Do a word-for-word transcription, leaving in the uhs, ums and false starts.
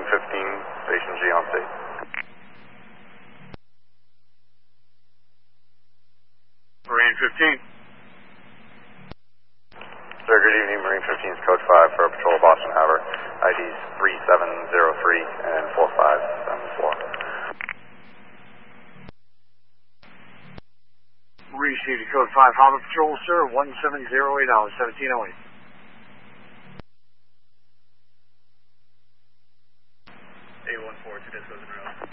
Marine fifteen, Station G on state. Marine fifteen. Sir, good evening. Marine fifteen's code five for a patrol of Boston Harbor. I Ds three seven zero three and four five seven four. Received code five Harbor Patrol, sir, one seven zero eight hours, seventeen oh eight. eight one four, two discos in a row.